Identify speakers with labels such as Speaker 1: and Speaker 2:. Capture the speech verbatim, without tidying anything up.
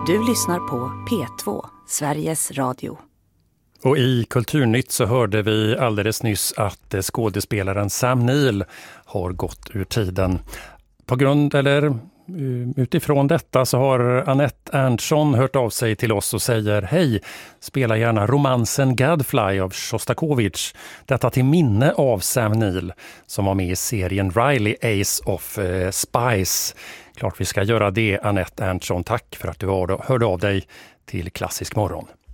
Speaker 1: Du lyssnar på P två, Sveriges Radio.
Speaker 2: Och i Kulturnytt så hörde vi alldeles nyss att skådespelaren Sam Neill har gått ur tiden. På grund eller utifrån detta så har Anette Erntsson hört av sig till oss och säger: hej, spela gärna romansen Gadfly av Shostakovich. Detta till minne av Sam Neill som var med i serien Riley Ace of eh, Spice. Klart vi ska göra det, Anette Erntsson. Tack för att du hörde av dig till Klassisk morgon.